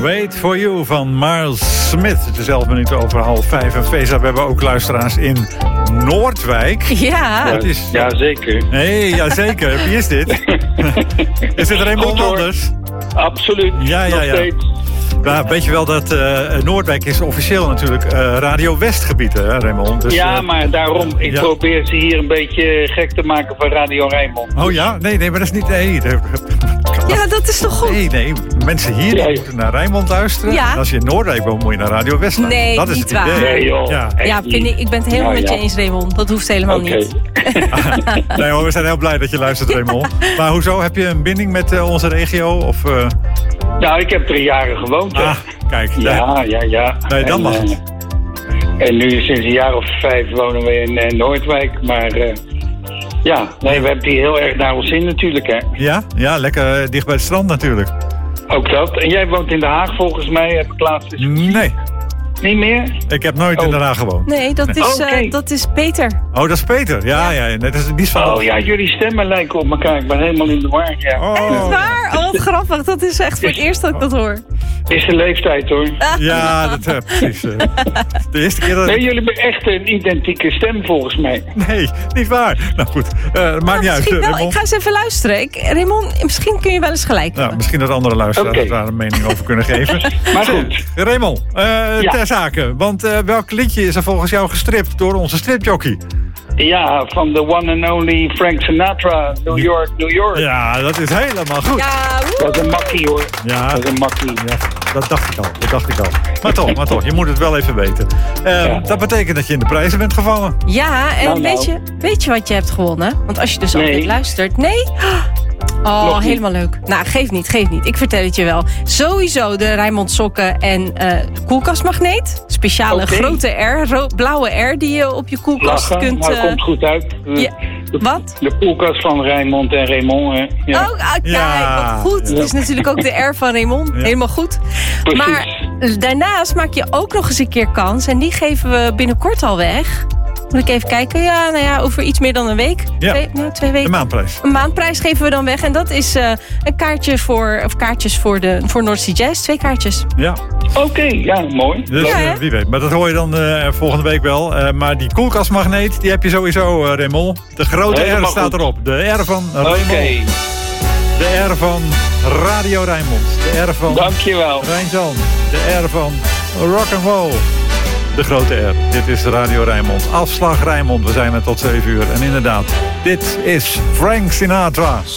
Wait for You van Miles Smith. Het is 11 minuten over 4:30. En Feza, we hebben ook luisteraars in Noordwijk. Ja. Ja, zeker. Nee, ja, zeker. Wie is dit? Is dit Raymond Anders? Absoluut. Ja. Steeds. Nou, weet je wel dat Noordwijk is officieel natuurlijk Radio Westgebied, hè, Raymond? Dus, ja, maar daarom, ik probeer ze hier een beetje gek te maken van Radio Rijnmond. Oh ja? Nee, maar dat is niet... Nee, Ja, dat is toch goed? Nee, mensen hier moeten naar Rijnmond luisteren. Ja. En als je in Noordwijk woont, moet je naar Radio West luisteren. Nee, dat is niet het idee. waar. Nee, joh. Ja, ik ben het helemaal met je eens, Raymond. Dat hoeft helemaal niet. Nee hoor, we zijn heel blij dat je luistert, Raymond. Maar hoezo? Heb je een binding met onze regio? Of, Nou, ik heb 3 jaren gewoond. Hè. Kijk. Ja. Nee, dan mag het. En nu sinds een jaar of 5 wonen we in Noordwijk. Maar we hebben het hier heel erg naar ons zin natuurlijk, hè. Ja, lekker dicht bij het strand natuurlijk. Ook dat. En jij woont in Den Haag volgens mij, heb ik laatst eens... Nee. Niet meer? Ik heb nooit in Den Haag gewoond. Nee, dat is Peter. Oh, dat is Peter. Ja. Dat is die van... Oh ja, jullie stemmen lijken op elkaar. Ik ben helemaal in de war. Ja. Echt waar? Oh, wat grappig. Dat is echt voor het eerst dat ik dat hoor. Is de leeftijd, hoor. Ja, dat precies. De eerste keer dat... Nee, jullie hebben echt een identieke stem volgens mij. Nee, niet waar. Nou goed, maakt niet uit. Wel, ik ga eens even luisteren. Raymond, misschien kun je wel eens gelijk hebben. Nou, misschien dat andere luisteraars daar een mening over kunnen geven. Maar goed. Raymond, ter zake. Want welk liedje is er volgens jou gestript door onze stripjockey? Ja, van de one and only Frank Sinatra, New York, New York. Ja, dat is helemaal goed. Ja, dat is een makkie, hoor. Ja, dat is een makkie. Ja, dat dacht ik al. Maar toch, je moet het wel even weten. Dat betekent dat je in de prijzen bent gevallen. Ja, en weet je wat je hebt gewonnen? Want als je dus altijd luistert... Nee? Oh, helemaal leuk. Nou, geef niet. Ik vertel het je wel. Sowieso de Rijnmond sokken en de koelkastmagneet. Speciale grote R, blauwe R die je op je koelkast kunt... Maar komt goed uit. Wat? De koelkast van Rijnmond en Raymond. Ja. Oh, kijk, wat goed. Het is natuurlijk ook de R van Raymond. Ja. Helemaal goed. Precies. Maar daarnaast maak je ook nog eens een keer kans. En die geven we binnenkort al weg. Moet ik even kijken? Ja, over iets meer dan een week. Ja. 2 weken. Een maandprijs. Een maandprijs geven we dan weg. En dat is een kaartje kaartjes voor North Sea Jazz. 2 kaartjes. Ja. Oké, mooi. Dus wie weet. Maar dat hoor je dan volgende week wel. Maar die koelkastmagneet, die heb je sowieso, Raymond. De grote R staat erop. De R van Raymond. De R van Radio Rijnmond. De R van Rijnzand. De R van Rock'n'Roll. De grote R. Dit is Radio Rijnmond. Afslag Rijnmond. We zijn er tot 7 uur. En inderdaad, dit is Frank Sinatra.